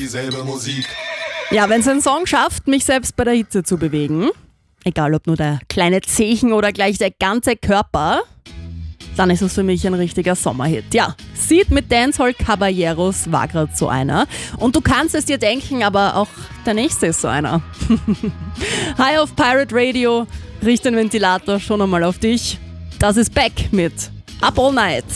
dieselbe Musik. Ja, wenn es ein Song schafft, mich selbst bei der Hitze zu bewegen, egal ob nur der kleine Zehen oder gleich der ganze Körper, dann ist es für mich ein richtiger Sommerhit. Ja, Seed mit Dancehall Caballeros war gerade so einer. Und du kannst es dir denken, aber auch der nächste ist so einer. Hi auf Pirate Radio, richte den Ventilator schon einmal auf dich. Das ist Beck mit Up All Night.